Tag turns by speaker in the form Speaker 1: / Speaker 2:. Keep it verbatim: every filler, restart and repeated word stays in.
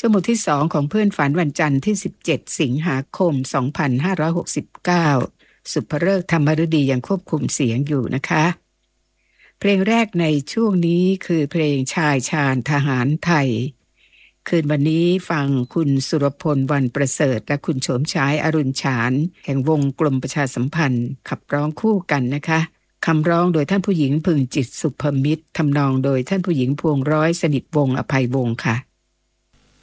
Speaker 1: หมุดที่สองของเพื่อนฝันวันจันทร์ที่สิบเจ็ดสิงหาคมสองพันห้าร้อยหกสิบเก้าสุภฤกษ์ธรรมฤดียังควบคุมเสียงอยู่นะคะเพลงแรกในช่วงนี้คือเพลงชายชาญทหารไทยคืนวันนี้ฟังคุณสุรพลวันประเสริฐและคุณโฉมฉายอรุณฉานแห่งวงกลมประชาสัมพันธ์ขับร้องคู่กันนะคะคำร้องโดยท่านผู้หญิงพึงจิตสุภมิตรทำนองโดยท่านผู้หญิงพวงร้อยสนิทวงศ์อภัยวงศ์ค่ะ